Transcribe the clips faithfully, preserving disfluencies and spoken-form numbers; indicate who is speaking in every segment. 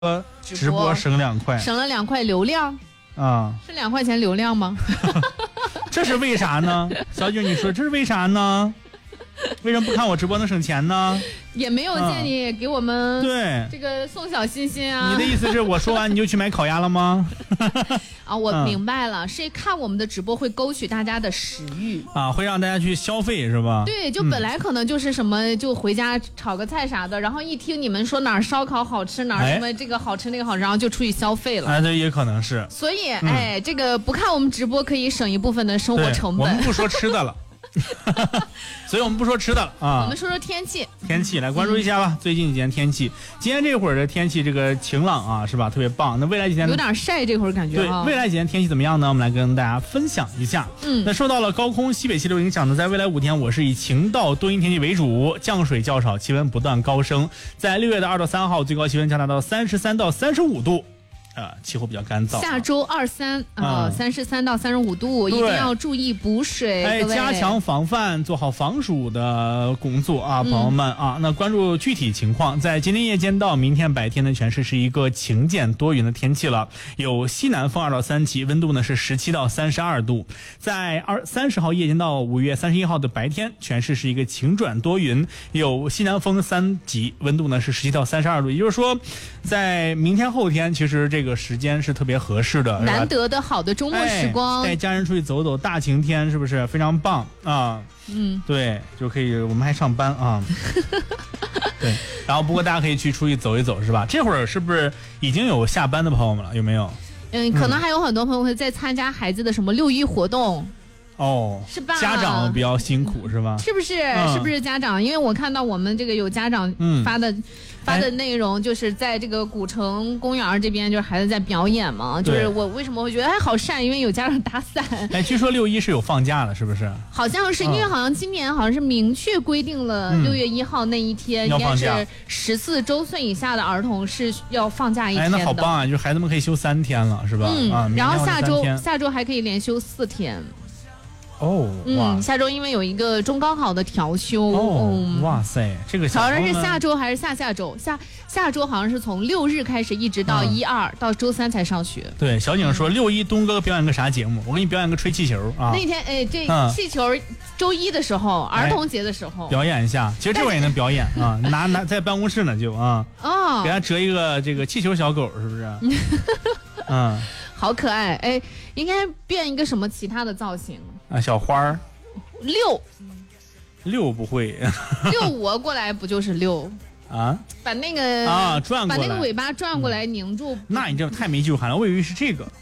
Speaker 1: 直播省两块，
Speaker 2: 省了两块流量
Speaker 1: 啊，
Speaker 2: 是两块钱流量吗？
Speaker 1: 这是为啥呢？小景，你说这是为啥呢？为什么不看我直播能省钱呢？
Speaker 2: 也没有见你给我们
Speaker 1: 对
Speaker 2: 这个送小心心啊。
Speaker 1: 你的意思是我说完你就去买烤鸭了吗？
Speaker 2: 啊，我明白了，是看我们的直播会勾取大家的食欲
Speaker 1: 啊，会让大家去消费是吧？
Speaker 2: 对，就本来可能就是什么，就回家炒个菜啥的，然后一听你们说哪儿烧烤好吃，哪儿什么这个好吃那个好吃，然后就出去消费了。
Speaker 1: 哎，这也可能是。
Speaker 2: 所以，哎，这个不看我们直播可以省一部分的生活成本。
Speaker 1: 我们不说吃的了。所以我们不说吃的了啊，
Speaker 2: 我们说说天气。
Speaker 1: 天气来关注一下吧，嗯、最近几天天气，今天这会儿的天气这个晴朗啊，是吧？特别棒。那未来几天
Speaker 2: 有点晒，这会儿感觉、
Speaker 1: 啊、对，未来几天天气怎么样呢？我们来跟大家分享一下。
Speaker 2: 嗯，
Speaker 1: 那受到了高空西北气流影响呢，在未来五天我是以晴到多云天气为主，降水较少，气温不断高升。在六月的二到三号，最高气温将达到三十三到三十五度。呃，气候比较干燥。
Speaker 2: 下周二三呃，三十三到三十五度，一定要注意补水。
Speaker 1: 哎，加强防范，做好防暑的工作啊，朋友们、嗯、啊。那关注具体情况，在今天夜间到明天白天呢，全市是一个晴间多云的天气了，有西南风二到三级，温度呢是十七到三十二度。在二三十号夜间到五月三十一号的白天，全市是一个晴转多云，有西南风三级，温度呢是十七到三十二度。也就是说，在明天后天，其实这个。这个时间是特别合适的，
Speaker 2: 难得的好的周末时光，
Speaker 1: 带、哎、家人出去走走，大晴天是不是非常棒啊？
Speaker 2: 嗯，
Speaker 1: 对，就可以，我们还上班啊。对，然后不过大家可以去出去走一走，是吧？这会儿是不是已经有下班的朋友们了？有没有？
Speaker 2: 嗯，可能还有很多朋友会在参加孩子的什么六一活动。
Speaker 1: 哦，
Speaker 2: 是吧？
Speaker 1: 家长比较辛苦是吧？
Speaker 2: 是不是？
Speaker 1: 嗯、
Speaker 2: 是不是家长？因为我看到我们这个有家长发的、嗯、发的内容，就是在这个古城公园这边，就是孩子在表演嘛。就是我为什么会觉得哎好晒？因为有家长打伞。
Speaker 1: 哎，据说六一是有放假的，是不是？
Speaker 2: 好像是，因为好像今年好像是明确规定了六月一号那一天，应该是十四周岁以下的儿童是要放假一天的。
Speaker 1: 哎，那好棒啊！就是孩子们可以休三天了，是吧？
Speaker 2: 嗯，
Speaker 1: 啊、
Speaker 2: 然后下周下周还可以连休四天。
Speaker 1: 哦，
Speaker 2: 嗯，下周因为有一个中高考的调休，
Speaker 1: 哦，嗯、哇塞，这个
Speaker 2: 好像是下周还是下下周？下下周好像是从六日开始，一直到一二、嗯、到周三才上学。
Speaker 1: 对，小景说、嗯、六一东哥表演个啥节目？我给你表演个吹气球啊！
Speaker 2: 那天哎，这气球、嗯、周一的时候，儿童节的时候、
Speaker 1: 哎、表演一下。其实这会儿也能表演啊，拿拿在办公室呢就啊，
Speaker 2: 哦，
Speaker 1: 给他折一个这个气球小狗，是不是？嗯，
Speaker 2: 好可爱哎，应该变一个什么其他的造型？
Speaker 1: 啊，小花儿，
Speaker 2: 六，
Speaker 1: 六不会，
Speaker 2: 六我过来不就是六
Speaker 1: 啊？
Speaker 2: 把那个
Speaker 1: 啊转过来，
Speaker 2: 把那个尾巴转过来拧住。
Speaker 1: 嗯、那你这太没剧感了，我以为是这个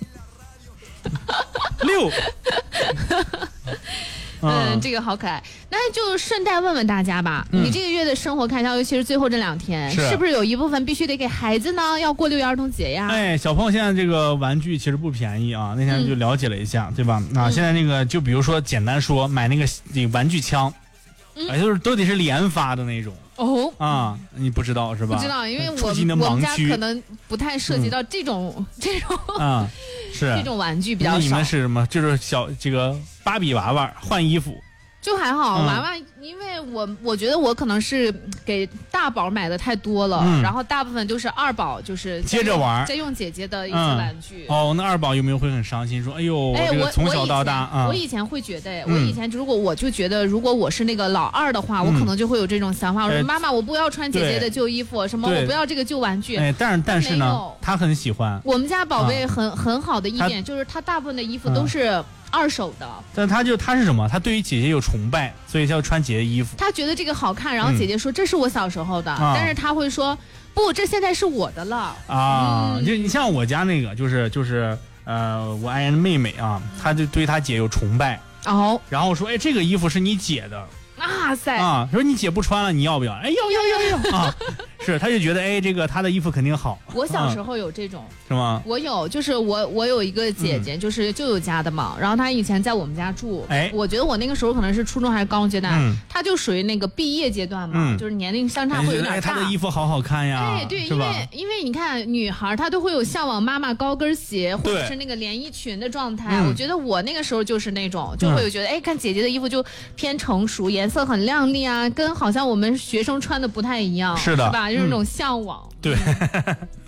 Speaker 1: 六。
Speaker 2: 嗯，这个好可爱。那就顺带问问大家吧，嗯、你这个月的生活开销，尤其是最后这两天，是, 是不是有一部分必须得给孩子呢？要过六一儿童节呀？
Speaker 1: 哎，小朋友现在这个玩具其实不便宜啊。那天就了解了一下，嗯、对吧？啊，现在那个就比如说简单说，买那个这个玩具枪，嗯、哎，就是都得是连发的那种。
Speaker 2: 哦
Speaker 1: 啊，你不知道是吧？
Speaker 2: 不知道，因为我我们家可能不太涉及到这种、嗯、这种
Speaker 1: 啊，是
Speaker 2: 这种玩具比较少。
Speaker 1: 你们是什么？就是小这个芭比娃娃换衣服。
Speaker 2: 就还好，娃娃，因为我我觉得我可能是给大宝买的太多了，嗯、然后大部分都是二宝，就是
Speaker 1: 接着玩，
Speaker 2: 在用姐姐的一些玩具。
Speaker 1: 嗯、哦，那二宝有没有会很伤心，说，哎呦，
Speaker 2: 哎，
Speaker 1: 这个从小到大啊、嗯，
Speaker 2: 我以前会觉得，我以前如果我就觉得，如果我是那个老二的话，嗯、我可能就会有这种想法，我说妈妈，我不要穿姐姐的旧衣服，什么我不要这个旧玩具。
Speaker 1: 哎，但是但是呢，他很喜欢。
Speaker 2: 我们家宝贝很、嗯、很好的一点就是，他大部分的衣服都是二手的。嗯、
Speaker 1: 但他就他是什么？他对于姐姐有崇拜，所以要穿姐姐衣服。
Speaker 2: 他觉得这个好看，然后姐姐说、嗯、这是我小时候的，啊、但是他会说不，这现在是我的了
Speaker 1: 啊。嗯、就你像我家那个，就是就是呃，我爱人的妹妹啊，她就对她姐有崇拜
Speaker 2: 哦，
Speaker 1: 然后说，哎，这个衣服是你姐的。
Speaker 2: 哇塞
Speaker 1: 啊！说你姐不穿了，你要不要？哎，要要要要啊！是，他就觉得哎，这个他的衣服肯定好。
Speaker 2: 我小时候有这种，
Speaker 1: 嗯、是吗？
Speaker 2: 我有，就是我我有一个姐姐，嗯、就是舅舅家的嘛，然后她以前在我们家住。哎，我觉得我那个时候可能是初中还是高中阶段，嗯、她就属于那个毕业阶段嘛，嗯、就是年龄相差会有点大。
Speaker 1: 哎，她的衣服好好看呀！
Speaker 2: 哎，对，因为因为你看女孩她都会有向往妈妈高跟鞋或者是那个连衣裙的状态。我觉得我那个时候就是那种，就会有觉得、嗯、哎，看姐姐的衣服就偏成熟，颜色很亮丽啊，跟好像我们学生穿的不太一样，
Speaker 1: 是的，
Speaker 2: 是吧？就是那种向往。
Speaker 1: 对。